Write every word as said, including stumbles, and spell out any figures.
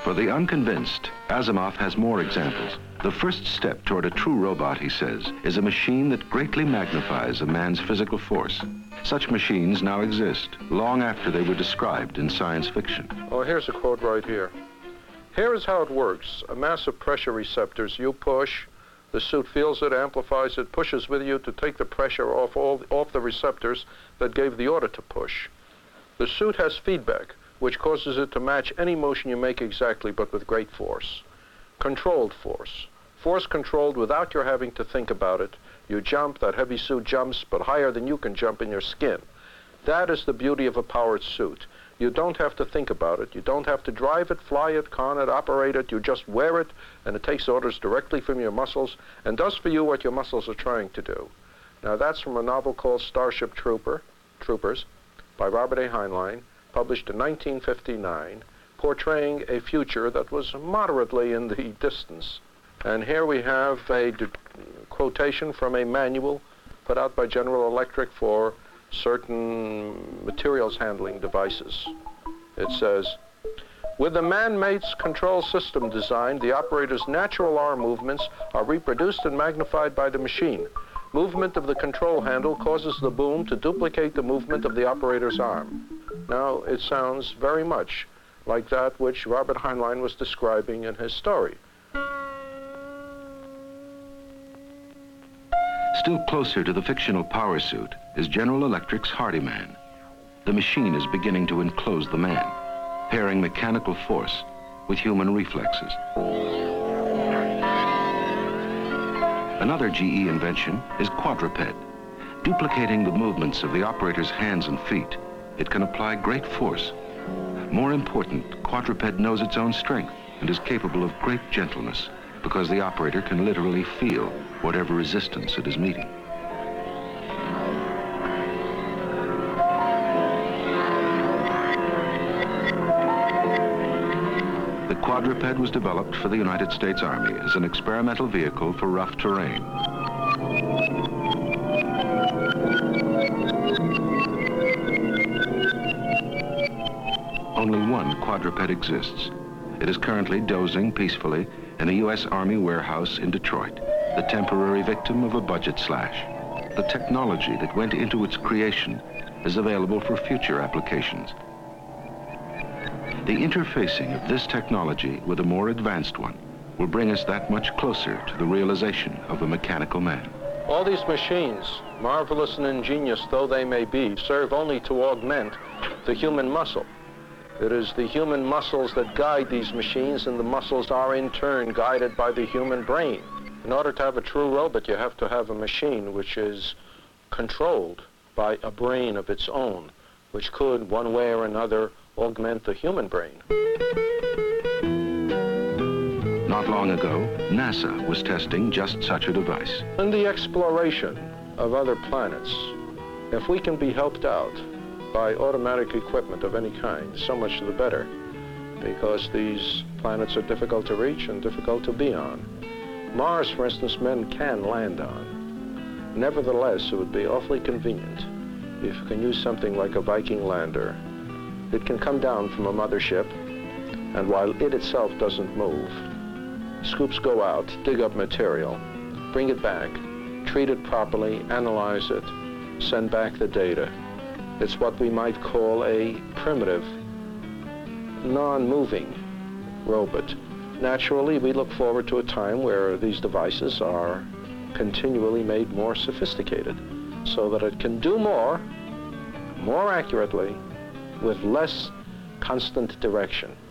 For the unconvinced, Asimov has more examples. The first step toward a true robot, he says, is a machine that greatly magnifies a man's physical force. Such machines now exist, long after they were described in science fiction. Oh, here's a quote right here. Here is how it works. A mass of pressure receptors. You push, the suit feels it, amplifies it, pushes with you to take the pressure off, all, off the receptors that gave the order to push. The suit has feedback, which causes it to match any motion you make exactly, but with great force. Controlled force. Force controlled without your having to think about it. You jump, that heavy suit jumps, but higher than you can jump in your skin. That is the beauty of a powered suit. You don't have to think about it. You don't have to drive it, fly it, con it, operate it. You just wear it, and it takes orders directly from your muscles and does for you what your muscles are trying to do. Now, that's from a novel called Starship Trooper, Troopers by Robert A. Heinlein, published in nineteen fifty-nine, portraying a future that was moderately in the distance. And here we have a quotation from a manual put out by General Electric for certain materials handling devices. It says, with the man-mate's control system designed, the operator's natural arm movements are reproduced and magnified by the machine. Movement of the control handle causes the boom to duplicate the movement of the operator's arm. Now, it sounds very much like that which Robert Heinlein was describing in his story. Still closer to the fictional power suit is General Electric's Hardyman. The machine is beginning to enclose the man, pairing mechanical force with human reflexes. Another G E invention is Quadruped. Duplicating the movements of the operator's hands and feet, it can apply great force. More important, Quadruped knows its own strength and is capable of great gentleness, because the operator can literally feel whatever resistance it is meeting. The Quadruped was developed for the United States Army as an experimental vehicle for rough terrain. Only one quadruped exists. It is currently dozing peacefully in a U S Army warehouse in Detroit, the temporary victim of a budget slash. The technology that went into its creation is available for future applications. The interfacing of this technology with a more advanced one will bring us that much closer to the realization of a mechanical man. All these machines, marvelous and ingenious though they may be, serve only to augment the human muscle. It is the human muscles that guide these machines, and the muscles are in turn guided by the human brain. In order to have a true robot, you have to have a machine which is controlled by a brain of its own, which could, one way or another, augment the human brain. Not long ago, NASA was testing just such a device. In the exploration of other planets, if we can be helped out by automatic equipment of any kind, so much the better, because these planets are difficult to reach and difficult to be on. Mars, for instance, men can land on. Nevertheless, it would be awfully convenient if you can use something like a Viking lander. It can come down from a mothership, and while it itself doesn't move, scoops go out, dig up material, bring it back, treat it properly, analyze it, send back the data. It's what we might call a primitive, non-moving robot. Naturally, we look forward to a time where these devices are continually made more sophisticated so that it can do more, more accurately, with less constant direction.